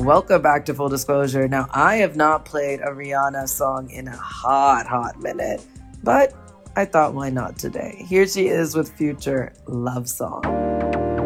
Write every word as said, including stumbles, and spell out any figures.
Welcome back to Full Disclosure. Now, I have not played a Rihanna song in a hot, hot minute, but I thought why not today? Here she is with Future, Love Song.